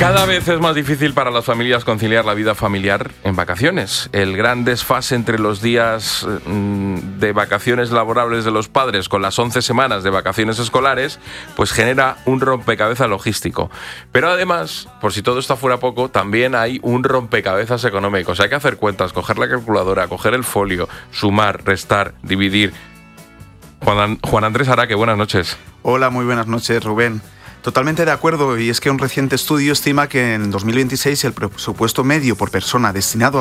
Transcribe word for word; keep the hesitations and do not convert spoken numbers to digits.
Cada vez es más difícil para las familias conciliar la vida familiar en vacaciones. El gran desfase entre los días de vacaciones laborables de los padres con las once semanas de vacaciones escolares, pues genera un rompecabezas logístico. Pero además, por si todo esto fuera poco, también hay un rompecabezas económico. O sea, hay que hacer cuentas, coger la calculadora, coger el folio, sumar, restar, dividir. Juan, Juan Andrés Araque, buenas noches. Hola, muy buenas noches, Rubén. Totalmente de acuerdo, y es que un reciente estudio estima que en dos mil veintiséis el presupuesto medio por persona destinado